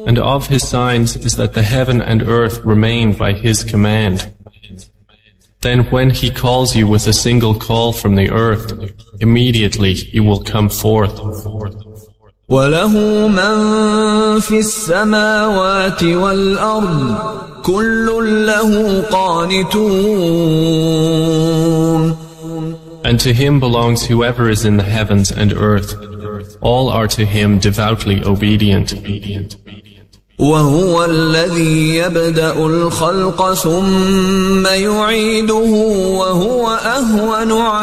And of His signs is that the heaven and earth remain by His command. Then when He calls you with a single call from the earth, immediately you will come forth. وَلَهُ مَن فِي السَّمَاوَاتِ وَالْأَرْضِ كُلٌّ لَهُ قَانِتُونَ. And to Him belongs whoever is in the heavens and earth. All are to Him devoutly obedient. وهو الذي يبدأ الخلق ثم يعيده وهو أهون